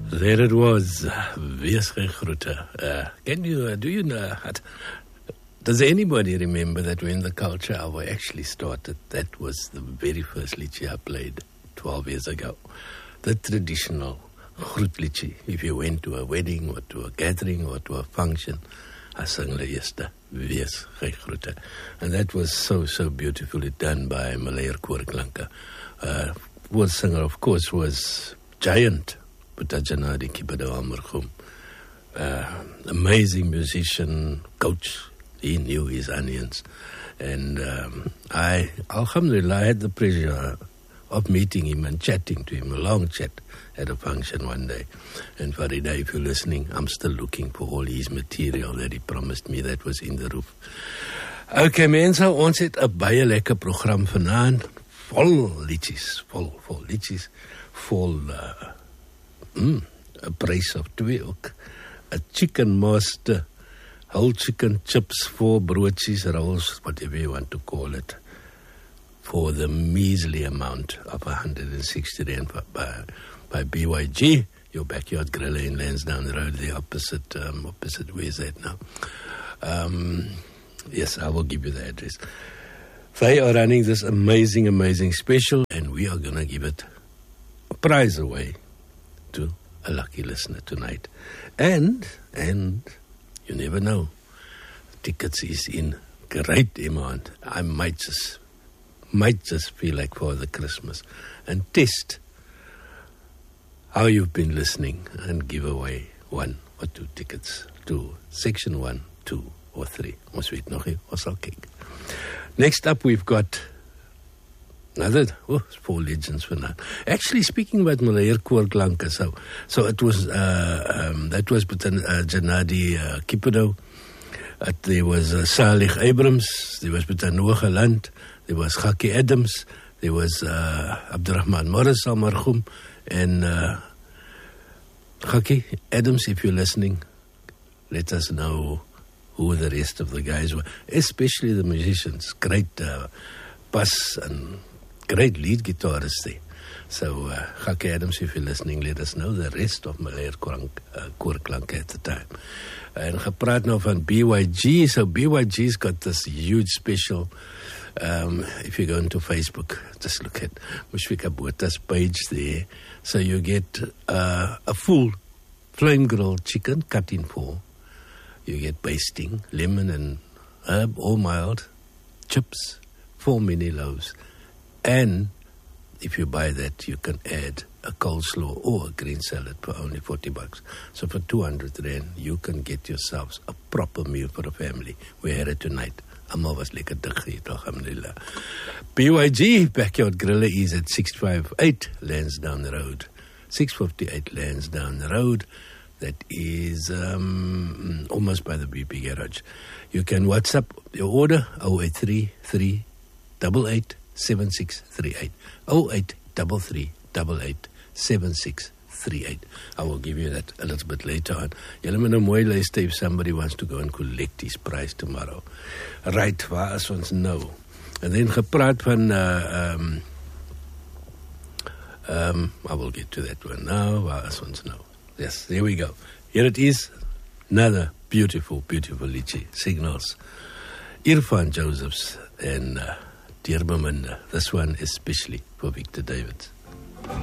There it was. Wees gegroete. Do you know, does anybody remember that when the Culture Hour actually started, that was the very first liedjie I played 12 years ago. The traditional groet liedjie. If you went to a wedding or to a gathering or to a function, I sang the eerste, Wees gegroete. And that was so beautifully done by Malayer Koorklanke. World singer, of course, was Giant. Janadi Kipado Almarhum. Amazing musician, coach. He knew his onions. And Alhamdulillah, I had the pleasure of meeting him and chatting to him, a long chat at a function one day. And Farida, if you're listening, I'm still looking for all his material that he promised me that was in the roof. Okay, mense, ons het 'n baie lekker program vanaand. Vol liedjies, vol liedjies, vol a price of 2 ook. A chicken master, whole chicken chips, 4 broodjies, rolls, whatever you want to call it, for the measly amount of 160 rand by BYG, your backyard griller in Lansdowne Road, the opposite, where is that now? Yes, I will give you the address. They are running this amazing special, and we are going to give it a prize away to a lucky listener tonight. And you never know, tickets is in great demand. I might just feel like Father Christmas and test how you've been listening and give away 1 or 2 tickets to section 1, 2 or 3. Ons weet nog nie, ons sal kyk. Next up, we've got another 4 legends for now. Actually, speaking about Malayer Koorklanke, so it was that was Janadi Kipado. There was Salih Abrams. There was Noah Galant. There was Khaki Adams. There was Abdurrahman Morris Almarhum, and Khaki Adams. If you're listening, let us know who the rest of the guys were, especially the musicians. Great bass and great lead guitarist there. So, Khaki Adams, if you're listening, let us know the rest of Malayer Koorklanke at the time. And gepraat nou van BYG. So BYG's got this huge special. If you go into Facebook, just look at Mushfika Bota's page there. So you get a full flame grilled chicken cut in 4. You get basting, lemon and herb, all mild, chips, 4 mini loaves. And if you buy that, you can add a coleslaw or a green salad for only $40. So for 200 rand, you can get yourselves a proper meal for a family. We had it tonight. Almal was lekker dik geëet, alhamdulillah. BYG, Backyard Griller, is at 658 Lansdowne Road. 658 Lansdowne Road. That is almost by the BP garage. You can WhatsApp your order, 083 388 7638. 0833 88 7638. I will give you that a little bit later on. Julle moet nou mooi luister if somebody wants to go and collect his prize tomorrow. Right, waar is ons nou? En dan gepraat van I will get to that one now. Waar is ons nou? Yes, there we go. Here it is. Another beautiful liedjie. Signals. Irfan Josephs and Dear Belinda. This one especially for Victor Davids.